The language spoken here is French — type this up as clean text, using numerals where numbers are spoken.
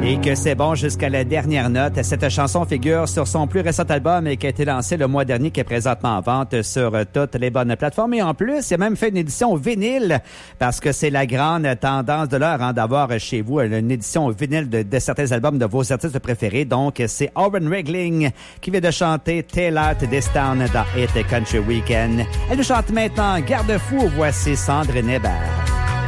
Et que c'est bon jusqu'à la dernière note. Cette chanson figure sur son plus récent album et qui a été lancé le mois dernier, qui est présentement en vente sur toutes les bonnes plateformes. Et en plus, il a même fait une édition vinyle parce que c'est la grande tendance de l'heure d'avoir chez vous une édition vinyle de certains albums de vos artistes préférés. Donc, c'est Oren Regling qui vient de chanter Tailor to This Town dans Hit Country Weekend. Elle nous chante maintenant Garde-fou. Voici Sandrine Hébert.